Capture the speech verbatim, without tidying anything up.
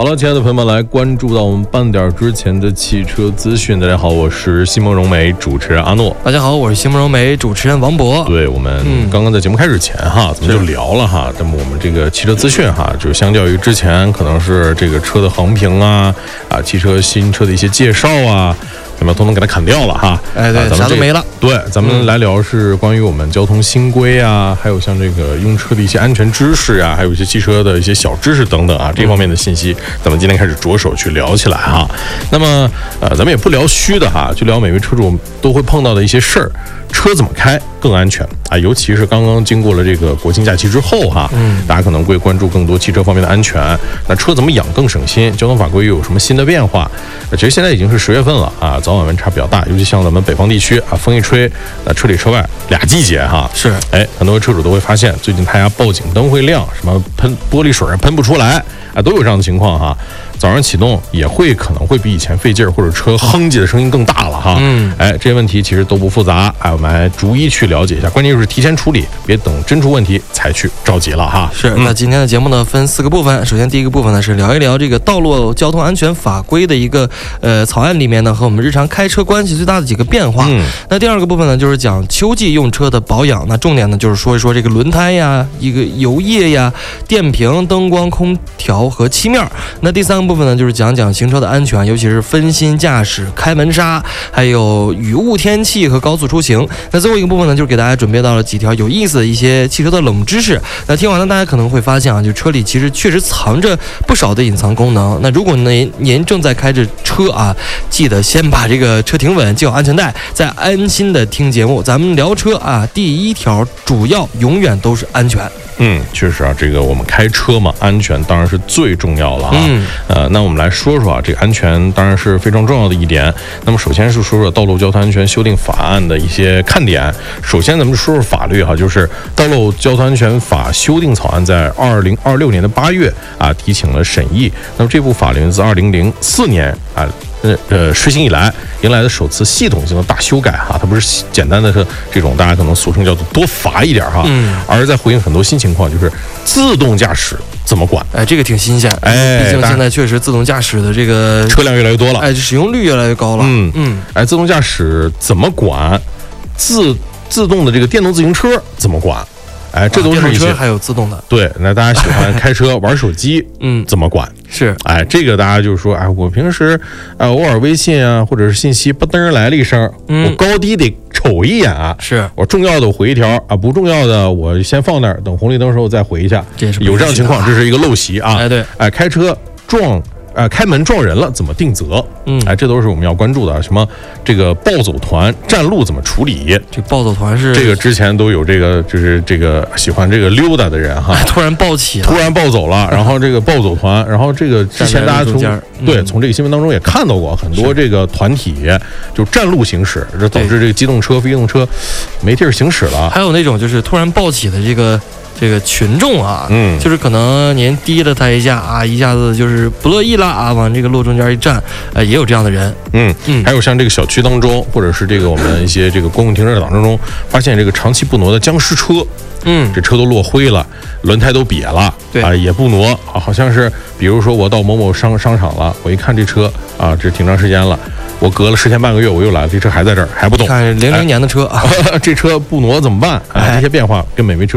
好了，亲爱的朋友们，来关注到我们半点之前的汽车资讯。大家好，我是西蒙融媒主持人阿诺。 大家好，我是西蒙融媒主持人王博。 对，我们刚刚在节目开始前哈，咱们就聊了哈。那么我们这个汽车资讯哈，就相较于之前可能是这个车的横评啊啊，汽车新车的一些介绍啊。咱们都能给它砍掉了哈， 哎，对， 咱们啥都没了。 对，咱们来聊是关于我们交通新规啊，还有像这个用车的一些安全知识啊，还有一些汽车的一些小知识等等啊，这方面的信息，咱们今天开始着手去聊起来哈。那么，呃，咱们也不聊虚的哈，就聊每位车主都会碰到的一些事儿。车怎么开更安全啊？尤其是刚刚经过了这个国庆假期之后哈，嗯，大家可能会关注更多汽车方面的安全。那车怎么养更省心？交通法规又有什么新的变化？其实现在已经是十月份了啊，早晚温差比较大，尤其像咱们北方地区啊，风一吹，那车里车外俩季节哈。 是， 哎，很多车主都会发现，最近他家报警灯会亮，什么喷玻璃水喷不出来啊，都有这样的情况哈。早上启动也会可能会比以前费劲儿，或者车哼唧的声音更大了哈。嗯，哎，这些问题其实都不复杂，哎，我们来逐一去了解一下，关键就是提前处理，别等真出问题才去着急了哈。 是，那今天的节目呢分四个部分，首先第一个部分呢是聊一聊这个道路交通安全法规的一个呃草案里面呢和我们日常开车关系最大的几个变化。嗯，那第二个部分呢就是讲秋季用车的保养，那重点呢就是说一说这个轮胎呀、一个油液呀、电瓶、灯光、空调和漆面。那第三个部分部分呢，就是讲讲行车的安全，尤其是分心驾驶、开门刹，还有雨雾天气和高速出行。那最后一个部分呢，就是给大家准备到了几条有意思的一些汽车的冷知识。那听完了，大家可能会发现啊，就车里其实确实藏着不少的隐藏功能。那如果呢您正在开着车啊，记得先把这个车停稳，系好安全带，再安心的听节目。咱们聊车啊，第一条主要永远都是安全。 嗯，确实啊，这个我们开车嘛，安全当然是最重要了啊。嗯，呃，那我们来说说啊，这个安全当然是非常重要的一点。那么首先是说说道路交通安全修订法案的一些看点。首先咱们说说法律哈，就是道路交通安全法修订草案在二零二六年的八月啊提请了审议。那么这部法律自二零零四年啊。呃呃，实行以来迎来的首次系统性的大修改哈，它不是简单的是这种大家可能俗称叫做多罚一点哈，嗯，而是在回应很多新情况，就是自动驾驶怎么管？ 哎，这个挺新鲜， 哎， 毕竟现在确实自动驾驶的这个车辆越来越多了， 哎，使用率越来越高了， 嗯嗯，哎，自动驾驶怎么管？自自动的这个电动自行车怎么管？哎，这都是一些、 啊、车还有自动的。 对，那大家喜欢开车玩手机，嗯，怎么管？ 是， 哎，这个大家就是说，哎，我平时啊、呃、偶尔微信啊或者是信息吧噔来了一声，嗯、我高低得瞅一眼啊， 是我重要的我回一条啊，不重要的我先放那儿，等红绿灯的时候再回一下。 这是有这样的情况，这是一个陋习啊。 哎，对， 哎，开车撞。呃，开门撞人了怎么定责？嗯，哎，这都是我们要关注的。什么这个暴走团占路怎么处理？ 这暴走团是这个之前都有这个，就是这个喜欢这个溜达的人哈， 突然暴起了， 突然暴走了，然后这个暴走团，然后这个之前大家从嗯、 对从这个新闻当中也看到过很多这个团体就占路行驶，这导致这个机动车、非机动车没地儿行驶了。 还有那种就是突然暴起的这个。这个群众啊，嗯，就是可能您滴了他一下啊，一下子就是不乐意了啊，往这个路中间一站，呃，也有这样的人， 嗯嗯，还有像这个小区当中，或者是这个我们一些这个公共停车场当中，发现这个长期不挪的僵尸车，嗯，这车都落灰了，轮胎都瘪了，对啊，也不挪啊，好像是，比如说我到某某商商场了，我一看这车啊，这挺长时间了。我隔了十天半个月，我又来了，这车还在这儿，还不动。 看零零年的车， 哎、这车不挪怎么办？哎，这些变化跟每位车